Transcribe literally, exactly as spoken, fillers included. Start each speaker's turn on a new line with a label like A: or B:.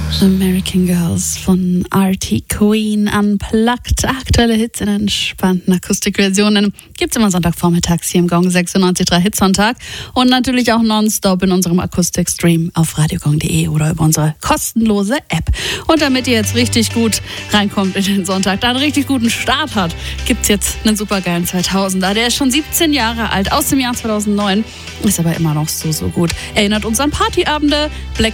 A: American Girls von R T Queen Unplugged. Aktuelle Hits in entspannten Akustikversionen gibt's immer Sonntagvormittags hier im Gong sechsundneunzig Komma drei Hitsonntag und natürlich auch nonstop in unserem Akustikstream auf radiogong punkt de oder über unsere kostenlose App. Und damit ihr jetzt richtig gut reinkommt in den Sonntag, da einen richtig guten Start hat, gibt's jetzt einen supergeilen zweitausender. Der ist schon siebzehn Jahre alt, aus dem Jahr zweitausendneun, ist aber immer noch so, so gut. Erinnert uns an Partyabende, Black